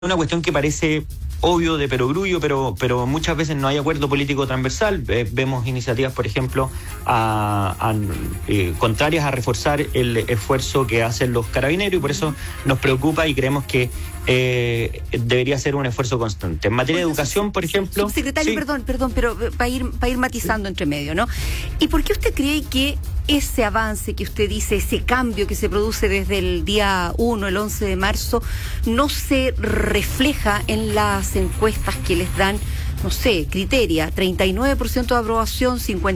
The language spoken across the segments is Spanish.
una cuestión que parece obvio de perogrullo, pero muchas veces no hay acuerdo político transversal. Vemos iniciativas, por ejemplo, contrarias a reforzar el esfuerzo que hacen los carabineros, y por eso nos preocupa y creemos que debería ser un esfuerzo constante. En materia de educación, por ejemplo... Subsecretario, sí. Perdón, pero para ir matizando entre medio, ¿no? ¿Y por qué usted cree que ese avance que usted dice, ese cambio que se produce desde el día 1, el 11 de marzo, no se refleja en las encuestas que les dan, no sé, Criteria, 39% de aprobación,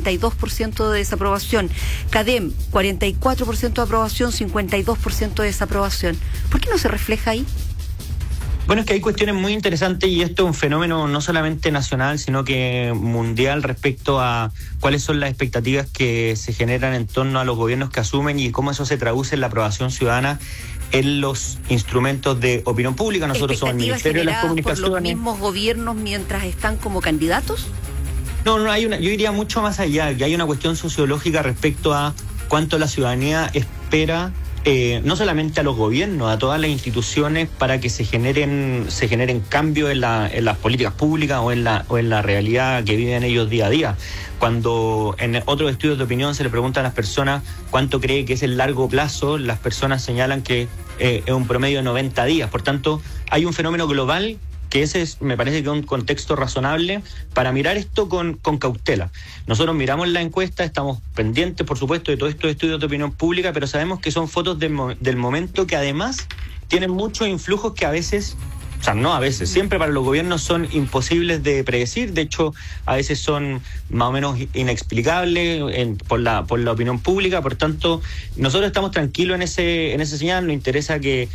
52% de desaprobación, CADEM, 44% de aprobación, 52% de desaprobación? ¿Por qué no se refleja ahí? Bueno, es que hay cuestiones muy interesantes, y esto es un fenómeno no solamente nacional, sino que mundial, respecto a cuáles son las expectativas que se generan en torno a los gobiernos que asumen y cómo eso se traduce en la aprobación ciudadana en los instrumentos de opinión pública. Nosotros somos el Ministerio de las Comunicaciones. ¿Por los mismos gobiernos mientras están como candidatos? No, yo iría mucho más allá, que hay una cuestión sociológica respecto a cuánto la ciudadanía espera, no solamente a los gobiernos, a todas las instituciones, para que se generen cambios en las políticas públicas o en la realidad que viven ellos día a día. Cuando en otros estudios de opinión se le pregunta a las personas cuánto cree que es el largo plazo, las personas señalan que es un promedio de 90 días. Por tanto, hay un fenómeno global que me parece que es un contexto razonable para mirar esto con cautela. Nosotros miramos la encuesta, estamos pendientes, por supuesto, de todos estos estudios de opinión pública, pero sabemos que son fotos del momento que además tienen muchos influjos que a veces... O sea, no a veces, siempre para los gobiernos son imposibles de predecir. De hecho, a veces son más o menos inexplicables por la opinión pública. Por tanto, nosotros estamos tranquilos en ese señal. Nos interesa que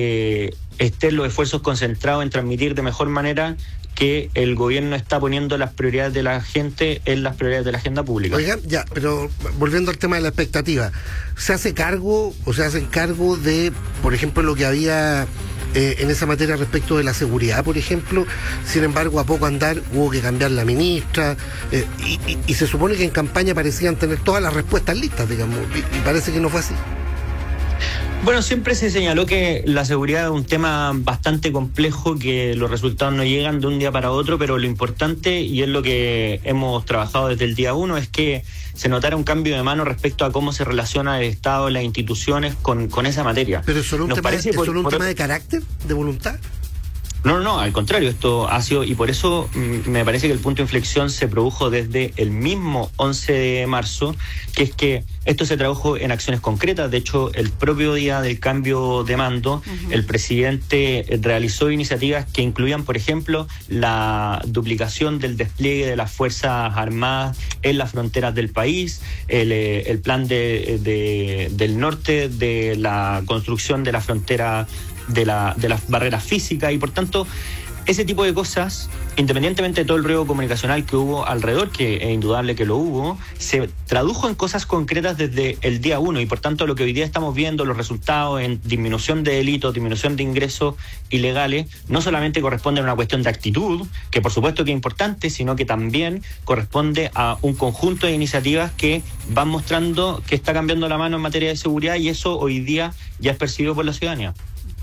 estén los esfuerzos concentrados en transmitir de mejor manera que el gobierno está poniendo las prioridades de la gente en las prioridades de la agenda pública. Oiga, ya, pero volviendo al tema de la expectativa, ¿se hacen cargo de, por ejemplo, lo que había en esa materia respecto de la seguridad, por ejemplo? Sin embargo, a poco andar hubo que cambiar la ministra, y se supone que en campaña parecían tener todas las respuestas listas, digamos, y parece que no fue así. Bueno, siempre se señaló que la seguridad es un tema bastante complejo, que los resultados no llegan de un día para otro, pero lo importante, y es lo que hemos trabajado desde el día 1, es que se notara un cambio de mano respecto a cómo se relaciona el Estado, las instituciones con esa materia. ¿Pero es solo un tema de carácter, de voluntad? No, al contrario, esto ha sido, y por eso me parece que el punto de inflexión se produjo desde el mismo 11 de marzo, que es que esto se tradujo en acciones concretas. De hecho, el propio día del cambio de mando, el presidente realizó iniciativas que incluían, por ejemplo, la duplicación del despliegue de las Fuerzas Armadas en las fronteras del país, el plan del norte, de la construcción de la frontera de las barreras físicas, y por tanto ese tipo de cosas, independientemente de todo el ruido comunicacional que hubo alrededor, que es indudable que lo hubo, se tradujo en cosas concretas desde el día 1, y por tanto lo que hoy día estamos viendo, los resultados en disminución de delitos, disminución de ingresos ilegales, no solamente corresponde a una cuestión de actitud, que por supuesto que es importante, sino que también corresponde a un conjunto de iniciativas que van mostrando que está cambiando la mano en materia de seguridad, y eso hoy día ya es percibido por la ciudadanía.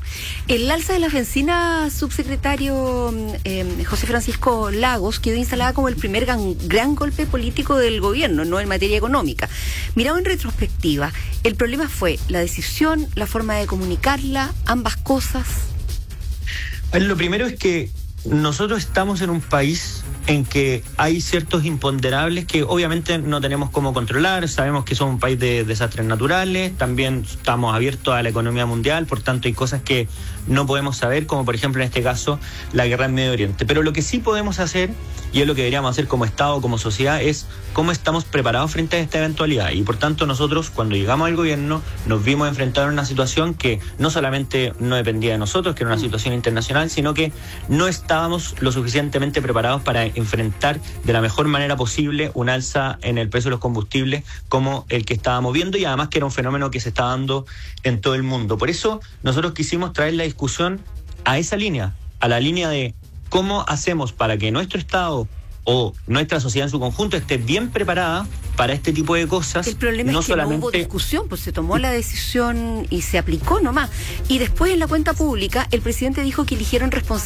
El alza de la bencina, subsecretario José Francisco Lagos, quedó instalada como el primer gran golpe político del gobierno, no en materia económica. Mirado en retrospectiva, ¿el problema fue la decisión, la forma de comunicarla, ambas cosas? Lo primero es que nosotros estamos en un país en que hay ciertos imponderables que obviamente no tenemos cómo controlar. Sabemos que somos un país de desastres naturales, también estamos abiertos a la economía mundial, por tanto hay cosas que no podemos saber, como por ejemplo en este caso la guerra en Medio Oriente. Pero lo que sí podemos hacer, y es lo que deberíamos hacer como Estado, como sociedad, es cómo estamos preparados frente a esta eventualidad. Y por tanto nosotros, cuando llegamos al gobierno, nos vimos enfrentados a una situación que no solamente no dependía de nosotros, que era una situación internacional, sino que no estábamos lo suficientemente preparados para enfrentar de la mejor manera posible un alza en el precio de los combustibles como el que estábamos viendo, y además que era un fenómeno que se está dando en todo el mundo. Por eso nosotros quisimos traer la discusión a esa línea, a la línea de cómo hacemos para que nuestro Estado o nuestra sociedad en su conjunto esté bien preparada para este tipo de cosas. El problema no es que solamente no hubo discusión, pues se tomó la decisión y se aplicó nomás. Y después en la cuenta pública el presidente dijo que eligieron responsables